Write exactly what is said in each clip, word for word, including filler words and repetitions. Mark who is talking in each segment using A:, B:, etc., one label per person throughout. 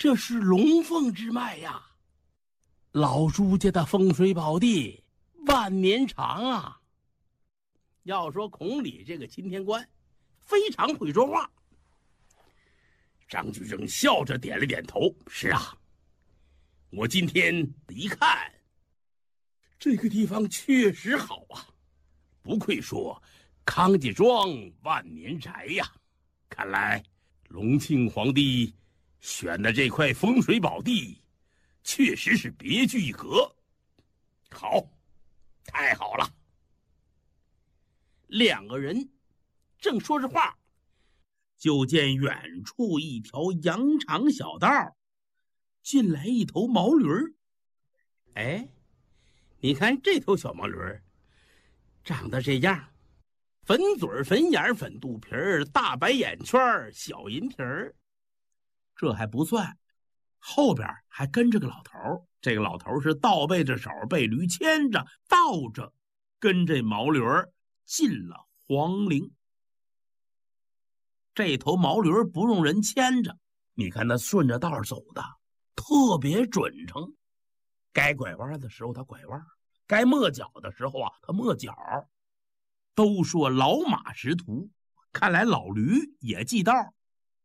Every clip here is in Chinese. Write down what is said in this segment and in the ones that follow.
A: 这是龙凤之脉呀！老朱家的风水宝地，万年长啊！要说孔鲤这个钦天官，非常会说话。张居正笑着点了点头：“是啊，我今天一看，这个地方确实好啊，不愧说康家庄万年宅呀！看来隆庆皇帝选的这块风水宝地，确实是别具一格。好，太好了！”两个人正说着话，就见远处一条羊肠小道进来一头毛驴儿。哎，你看这头小毛驴儿长得这样，粉嘴粉眼粉肚皮儿，大白眼圈小银皮儿。这还不算，后边还跟着个老头儿。这个老头儿是倒背着手，被驴牵着，倒着跟这毛驴儿进了皇陵。这头毛驴不用人牵着，你看他顺着道走的特别准成，该拐弯的时候他拐弯，该抹角的时候啊他抹角。都说老马识途，看来老驴也记道。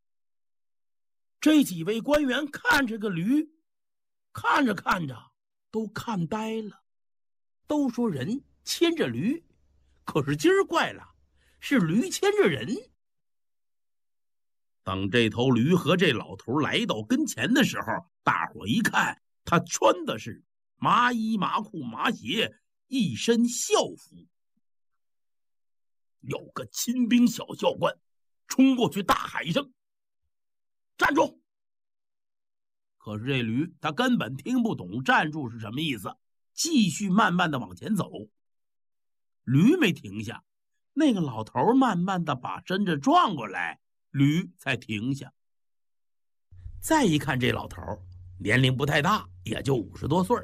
A: 这几位官员看这个驴，看着看着都看呆了。都说人牵着驴，可是今儿怪了，是驴牵着人。等这头驴和这老头来到跟前的时候，大伙一看，他穿的是麻衣麻裤麻鞋，一身校服。有个亲兵小校官冲过去大喊一声：“站住！”可是这驴他根本听不懂站住是什么意思，继续慢慢的往前走。驴没停下，那个老头慢慢的把身子转过来，驴才停下。再一看这老头年龄不太大，也就五十多岁。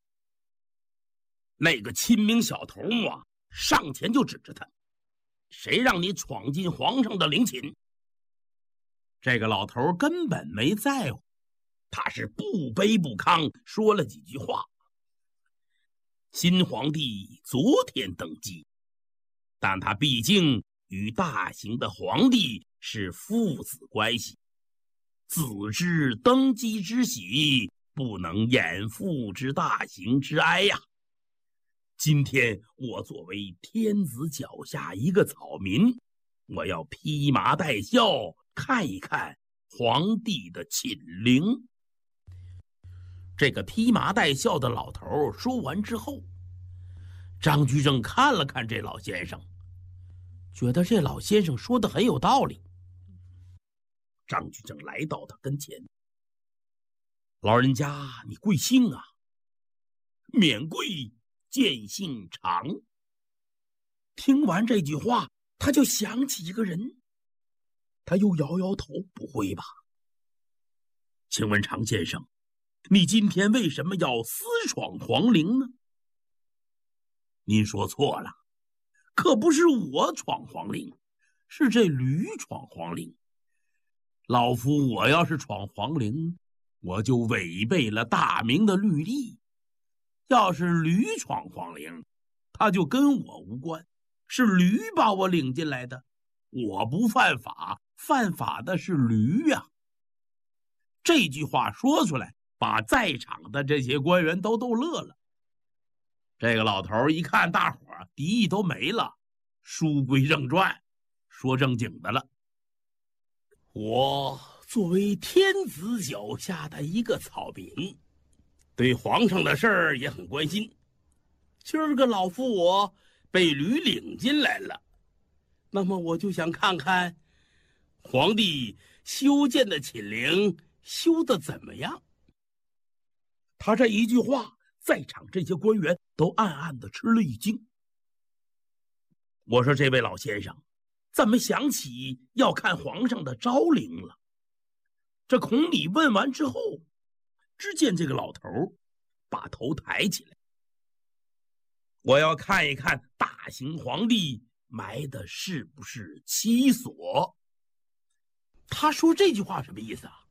A: 那个亲兵小头目啊，上前就指着他：“谁让你闯进皇上的陵寝？”这个老头根本没在乎，他是不卑不亢，说了几句话。新皇帝昨天登基，但他毕竟与大行的皇帝是父子关系，子之登基之喜，不能掩父之大行之哀呀。今天我作为天子脚下一个草民，我要披麻戴孝，看一看皇帝的寝陵。这个披麻戴孝的老头说完之后，张居正看了看这老先生，觉得这老先生说的很有道理。张居正来到他跟前：“老人家，你贵姓啊？”“免贵，见姓常。”听完这句话，他就想起一个人，他又摇摇头：“不会吧？请问常先生，你今天为什么要私闯皇陵呢？”“您说错了，可不是我闯皇陵，是这驴闯皇陵。老夫我要是闯皇陵，我就违背了大明的律例。要是驴闯皇陵，他就跟我无关，是驴把我领进来的，我不犯法，犯法的是驴呀。”这句话说出来，把在场的这些官员都逗乐了。这个老头一看大伙儿敌意都没了，书归正传，说正经的了。我作为天子脚下的一个草民，对皇上的事儿也很关心。今儿个老夫我被驴领进来了，那么我就想看看皇帝修建的寝陵修得怎么样。他这一句话，在场这些官员都暗暗的吃了一惊。我说：“这位老先生，怎么想起要看皇上的昭陵了？”这孔鲤问完之后，只见这个老头把头抬起来：“我要看一看大行皇帝埋的是不是七所。”他说这句话什么意思啊？